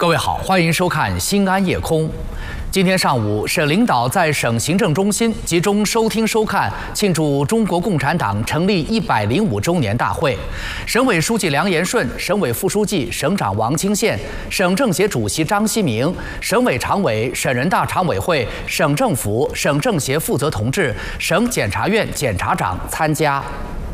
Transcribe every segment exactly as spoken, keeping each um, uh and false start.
各位好，欢迎收看《新安夜空》。今天上午，省领导在省行政中心集中收听收看庆祝中国共产党成立一百零五周年大会。省委书记梁延顺、省委副书记、省长王清宪、省政协主席张希明、省委常委、省人大常委会、省政府、省政协负责同志、省检察院检察长参加。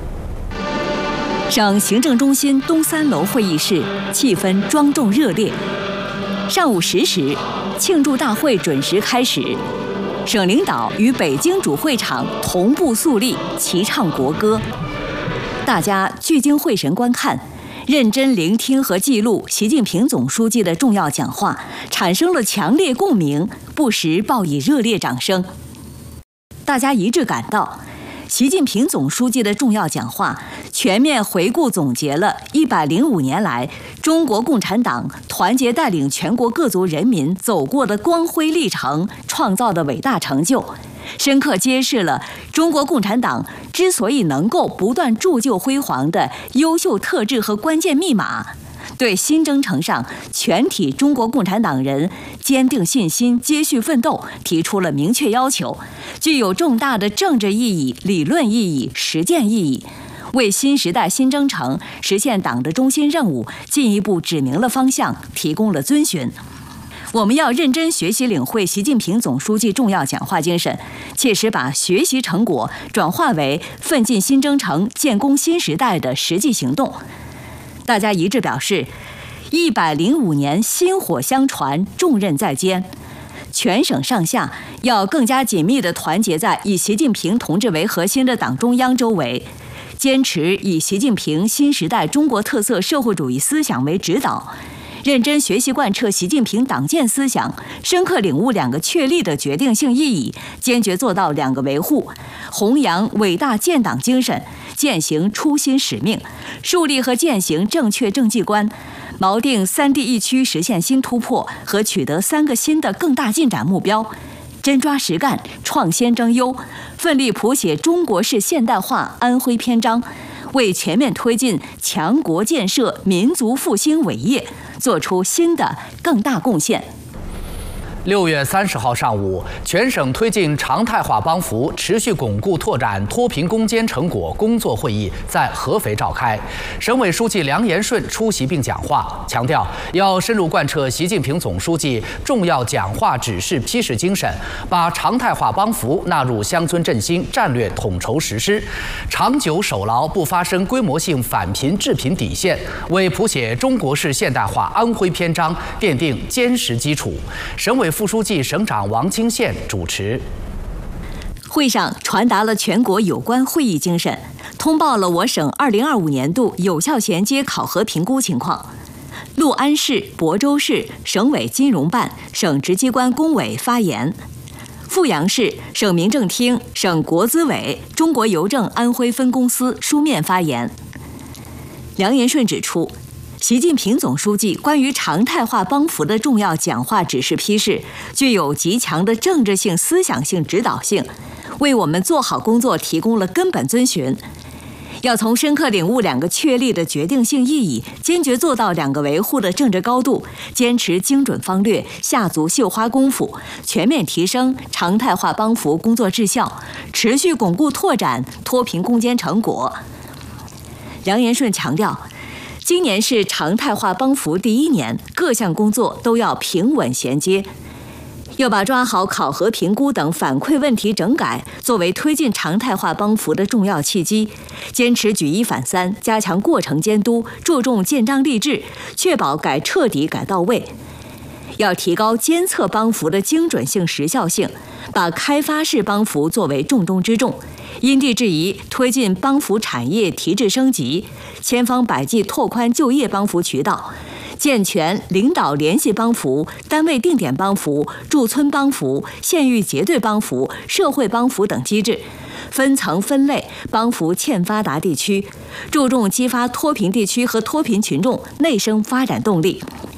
省行政中心东三楼会议室气氛庄重热烈。上午十时，庆祝大会准时开始，省领导与北京主会场同步肃立，齐唱国歌。大家聚精会神观看，认真聆听和记录习近平总书记的重要讲话，产生了强烈共鸣，不时报以热烈掌声。大家一致感到，习近平总书记的重要讲话全面回顾总结了一百零五年来中国共产党团结带领全国各族人民走过的光辉历程，创造的伟大成就，深刻揭示了中国共产党之所以能够不断铸就辉煌的优秀特质和关键密码，对新征程上全体中国共产党人坚定信心、接续奋斗提出了明确要求，具有重大的政治意义、理论意义、实践意义，为新时代新征程实现党的中心任务进一步指明了方向，提供了遵循。我们要认真学习领会习近平总书记重要讲话精神，切实把学习成果转化为奋进新征程、建功新时代的实际行动。大家一致表示，一百零五年薪火相传，重任在肩，全省上下要更加紧密地团结在以习近平同志为核心的党中央周围，坚持以习近平新时代中国特色社会主义思想为指导，认真学习贯彻习近平党建思想，深刻领悟两个确立的决定性意义，坚决做到两个维护，弘扬伟大建党精神，践行初心使命，树立和践行正确政绩观，锚定三地一区实现新突破和取得三个新的更大进展目标，真抓实干，创新争优，奋力谱写中国式现代化安徽篇章，为全面推进强国建设、民族复兴伟业做出新的更大贡献。 六月三十号上午，全省推进常态化帮扶、持续巩固拓展脱贫攻坚成果工作会议在合肥召开。省委书记梁延顺出席并讲话，强调要深入贯彻习近平总书记重要讲话指示批示精神，把常态化帮扶纳入乡村振兴战略统筹实施，长久守牢不发生规模性反贫致贫底线，为谱写中国式现代化安徽篇章奠定坚实基础。省委副书记、省长王清宪主持。 会上传达了全国有关会议精神，通报了我省二零二五年度有效衔接考核评估情况。六安市、亳州市省委金融办、省直机关工委发言；阜阳市省民政厅、省国资委、中国邮政安徽分公司书面发言。梁延顺指出，习近平总书记关于常态化帮扶的重要讲话指示批示，具有极强的政治性、思想性指导性，为我们做好工作提供了根本遵循。要从深刻领悟两个确立的决定性意义，坚决做到两个维护的政治高度，坚持精准方略，下足绣花功夫，全面提升常态化帮扶工作质效，持续巩固拓展脱贫攻坚成果。梁延顺强调，今年是常态化帮扶第一年，各项工作都要平稳衔接，要把抓好考核评估等反馈问题整改作为推进常态化帮扶的重要契机，坚持举一反三，加强过程监督，注重建章立制，确保改彻底、改到位。要提高监测帮扶的精准性、时效性，把开发式帮扶作为重中之重，因地制宜推进帮扶产业提质升级，千方百计拓宽就业帮扶渠道，健全领导联系帮扶、单位定点帮扶、驻村帮扶、县域结对帮扶、社会帮扶等机制，分层分类帮扶欠发达地区，注重激发脱贫地区和脱贫群众内生发展动力。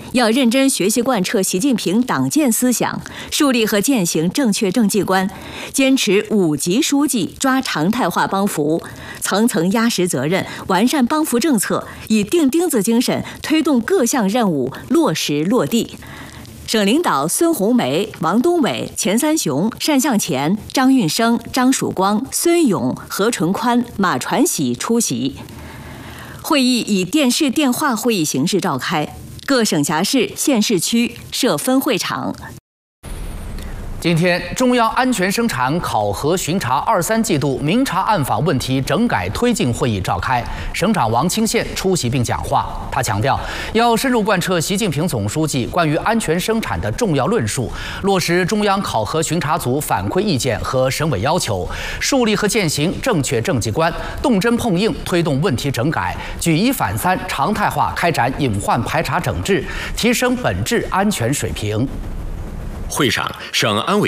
要认真学习贯彻习近平党建思想，树立和践行正确政绩观，坚持五级书记抓常态化帮扶，层层压实责任，完善帮扶政策，以钉钉子精神推动各项任务落实落地。省领导孙红梅、王东伟、钱三雄、单向前、张运生、张曙光、孙勇、何纯宽、马传喜出席。会议以电视电话会议形式召开，各省辖市、县市区设分会场。 今天，中央安全生产考核巡查二三季度明察暗访问题整改推进会议召开，省长王清县出席并讲话。他强调，要深入贯彻习近平总书记关于安全生产的重要论述，落实中央考核巡查组反馈意见和省委要求，树立和践行正确政绩观，动真碰硬推动问题整改，举一反三，常态化开展隐患排查整治，提升本质安全水平。 会上，省安委